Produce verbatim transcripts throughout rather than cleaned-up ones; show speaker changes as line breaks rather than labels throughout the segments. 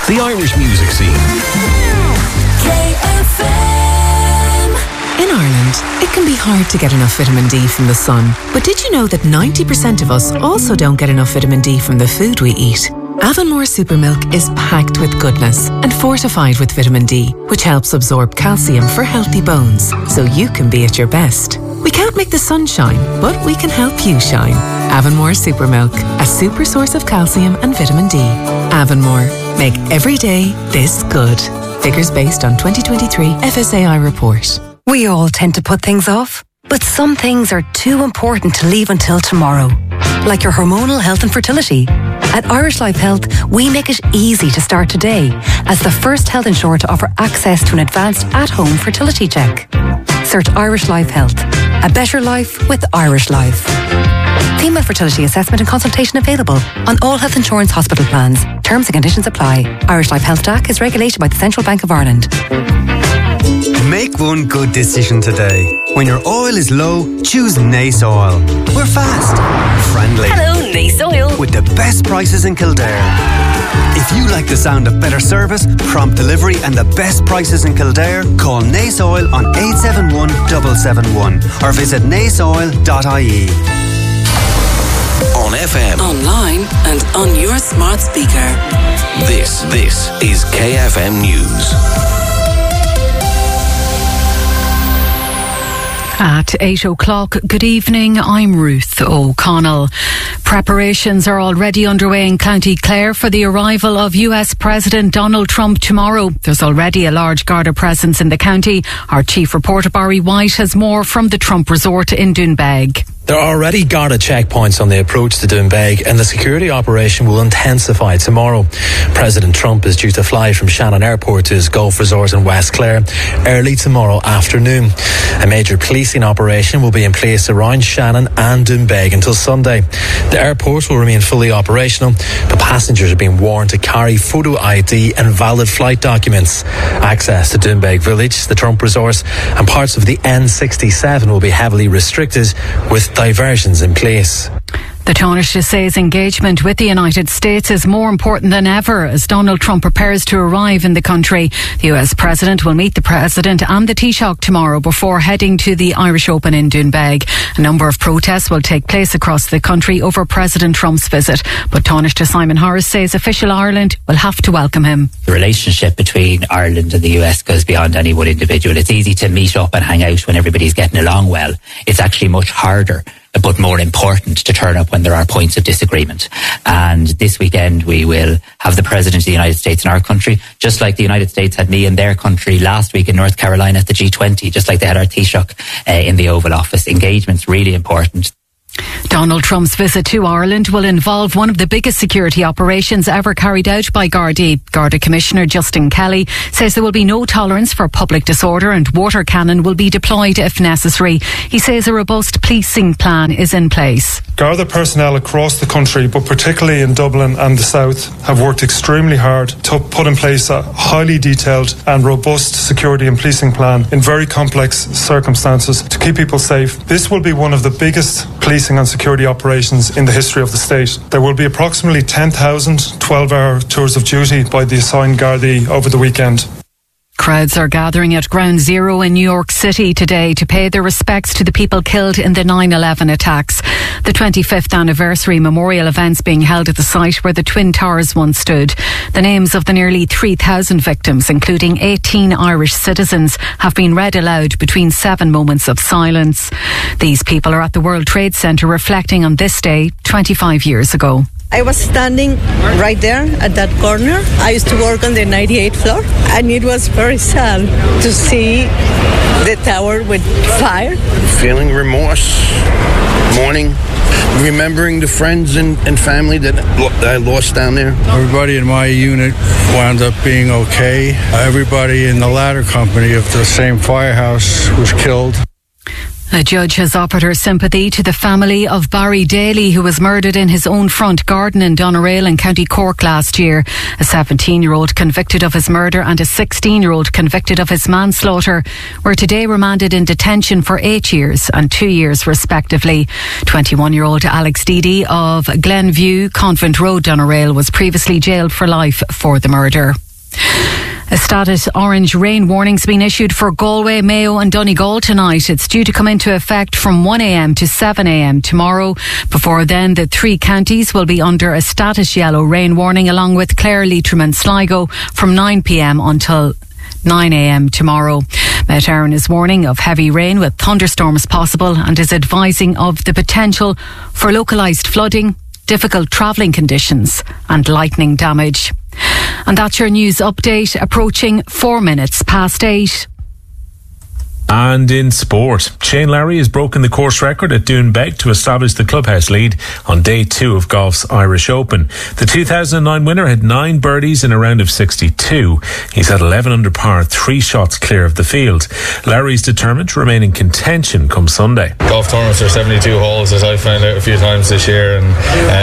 the Irish music scene.
K F M.
In Ireland, it can be hard to get enough vitamin D from the sun. But did you know that ninety percent of us also don't get enough vitamin D from the food we eat? Avonmore Supermilk is packed with goodness and fortified with vitamin D, which helps absorb calcium for healthy bones, so you can be at your best. We can't make the sun shine, but we can help you shine. Avonmore Supermilk, a super source of calcium and vitamin D. Avonmore, make every day this good. Figures based on twenty twenty-three F S A I report.
We all tend to put things off, but some things are too important to leave until tomorrow. Like your hormonal health and fertility. At Irish Life Health, we make it easy to start today as the first health insurer to offer access to an advanced at-home fertility check. Search Irish Life Health. A better life with Irish Life. Female fertility assessment and consultation available on all health insurance hospital plans. Terms and conditions apply. Irish Life Health D A C is regulated by the Central Bank of Ireland.
Make one good decision today. When your oil is low, choose Nace Oil. We're fast, friendly.
Hello, Nace Oil.
With the best prices in Kildare. If you like the sound of better service, prompt delivery and the best prices in Kildare, call Nace Oil on eight seven one seven seven one or visit nace oil dot I E.
On F M.
Online and on your smart speaker.
This, this is K F M News.
At eight o'clock, good evening, I'm Ruth O'Connell. Preparations are already underway in County Clare for the arrival of U S President Donald Trump tomorrow. There's already a large Garda presence in the county. Our chief reporter Barry White has more from the Trump Resort in Doonbeg.
There are already Garda checkpoints on the approach to Doonbeg, and the security operation will intensify tomorrow. President Trump is due to fly from Shannon Airport to his golf resort in West Clare early tomorrow afternoon. A major policing operation will be in place around Shannon and Doonbeg until Sunday. The airport will remain fully operational, but passengers are being warned to carry photo I D and valid flight documents. Access to Doonbeg Village, the Trump Resort, and parts of the N sixty-seven will be heavily restricted, with diversions in place.
The Taoiseach says engagement with the United States is more important than ever as Donald Trump prepares to arrive in the country. The U S President will meet the President and the Taoiseach tomorrow before heading to the Irish Open in Doonbeg. A number of protests will take place across the country over President Trump's visit, but Taoiseach Simon Harris says official Ireland will have to welcome him.
The relationship between Ireland and the U S goes beyond any one individual. It's easy to meet up and hang out when everybody's getting along well. It's actually much harder, but more important, to turn up when there are points of disagreement. And this weekend we will have the President of the United States in our country, just like the United States had me in their country last week in North Carolina at the G twenty, just like they had our Taoiseach uh, in the Oval Office. Engagement's really important.
Donald Trump's visit to Ireland will involve one of the biggest security operations ever carried out by Gardaí. Garda Commissioner Justin Kelly says there will be no tolerance for public disorder and water cannon will be deployed if necessary. He says a robust policing plan is in place.
Garda personnel across the country, but particularly in Dublin and the South, have worked extremely hard to put in place a highly detailed and robust security and policing plan in very complex circumstances to keep people safe. This will be one of the biggest policing and security operations in the history of the state. There will be approximately ten thousand twelve-hour tours of duty by the assigned Gardaí over the weekend.
Crowds are gathering at Ground Zero in New York City today to pay their respects to the people killed in the nine eleven attacks. The twenty-fifth anniversary memorial events being held at the site where the Twin Towers once stood. The names of the nearly three thousand victims, including eighteen Irish citizens, have been read aloud between seven moments of silence. These people are at the World Trade Center reflecting on this day twenty-five years ago.
I was standing right there at that corner. I used to work on the ninety-eighth floor, and it was very sad to see the tower with fire.
Feeling remorse, mourning, remembering the friends and, and family that I lost down there.
Everybody in my unit wound up being okay. Everybody in the ladder company of the same firehouse was killed.
A judge has offered her sympathy to the family of Barry Daly, who was murdered in his own front garden in Doneraile in County Cork last year. A seventeen-year-old convicted of his murder and a sixteen-year-old convicted of his manslaughter were today remanded in detention for eight years and two years respectively. twenty-one-year-old Alex Deedy of Glenview, Convent Road, Doneraile, was previously jailed for life for the murder. A status orange rain warning's been issued for Galway, Mayo and Donegal tonight. It's due to come into effect from one a.m. to seven a.m. tomorrow. Before then, the three counties will be under a status yellow rain warning, along with Clare, Leitrim and Sligo from nine p.m. until nine a.m. tomorrow. Met Éireann is warning of heavy rain with thunderstorms possible and is advising of the potential for localised flooding, difficult travelling conditions and lightning damage. And that's your news update, approaching four minutes past eight.
And in sport, Shane Lowry has broken the course record at Doonbeg to establish the clubhouse lead on day two of golf's Irish Open. The two thousand nine winner had nine birdies in a round of sixty-two. He's at eleven under par, three shots clear of the field. Lowry's determined to remain in contention come Sunday.
Golf tournaments are seventy-two holes, as I found out a few times this year, and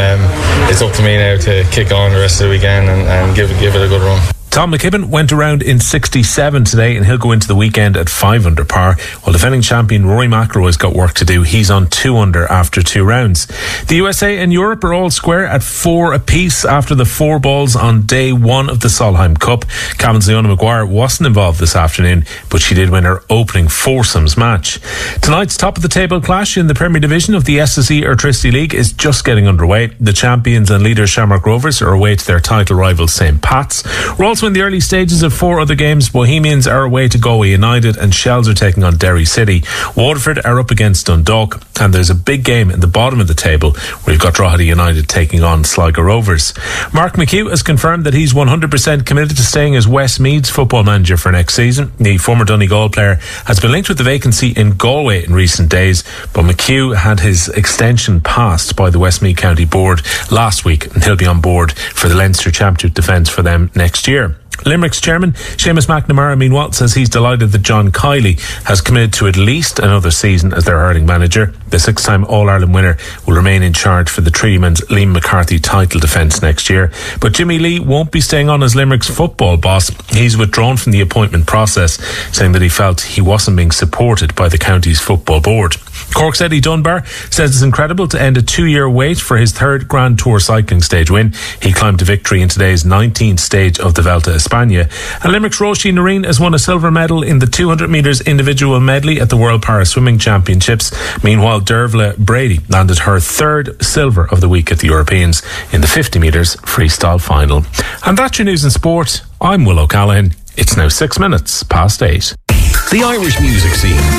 um, it's up to me now to kick on the rest of the weekend and, and give, give it a good run.
Tom McKibben went around in sixty-seven today, and he'll go into the weekend at five under par, while defending champion Rory McIlroy's got work to do. He's on two under after two rounds. The U S A and Europe are all square at four apiece after the four balls on day one of the Solheim Cup. Cameron's Leona Maguire wasn't involved this afternoon, but she did win her opening foursomes match. Tonight's top of the table clash in the Premier Division of the S S E Airtricity League is just getting underway. The champions and leaders Shamrock Rovers are away to their title rivals Saint Pat's. We're also in the early stages of four other games. Bohemians are away to Galway United and Shells are taking on Derry City. Waterford are up against Dundalk, and there's a big game in the bottom of the table where you've got Drogheda United taking on Sligo Rovers. Mark McHugh has confirmed that he's one hundred percent committed to staying as Westmeath's football manager for next season. The former Donegal player has been linked with the vacancy in Galway in recent days, but McHugh had his extension passed by the Westmeath County Board last week, and he'll be on board for the Leinster Championship defence for them next year. Limerick's chairman, Seamus McNamara, meanwhile, says he's delighted that John Kiley has committed to at least another season as their hurling manager. The six-time All-Ireland winner will remain in charge for the Treatymen's Liam McCarthy title defence next year. But Jimmy Lee won't be staying on as Limerick's football boss. He's withdrawn from the appointment process, saying that he felt he wasn't being supported by the county's football board. Cork's Eddie Dunbar says it's incredible to end a two-year wait for his third Grand Tour cycling stage win. He climbed to victory in today's nineteenth stage of the Vuelta a España. And Limerick's Roisin Nareen has won a silver medal in the two hundred metres individual medley at the World Para Swimming Championships. Meanwhile, Dervla Brady landed her third silver of the week at the Europeans in the fifty metres freestyle final. And that's your news and sport. I'm Will O'Callaghan. It's now six minutes past eight.
The Irish music scene